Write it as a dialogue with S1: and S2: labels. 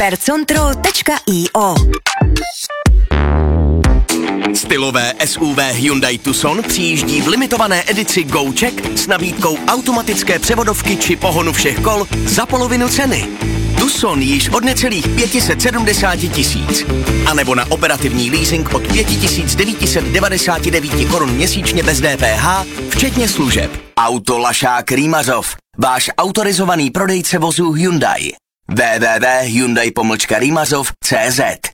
S1: Persontrol.io.
S2: Stylové SUV Hyundai Tucson přijíždí v limitované edici Go-Check s nabídkou automatické převodovky či pohonu všech kol za polovinu ceny. Tucson již od necelých 570 000. A nebo na operativní leasing od 5999 korun měsíčně bez DPH, včetně služeb. Autolašák Rýmařov, váš autorizovaný prodejce vozů Hyundai. www.hyundai-rýmařov.cz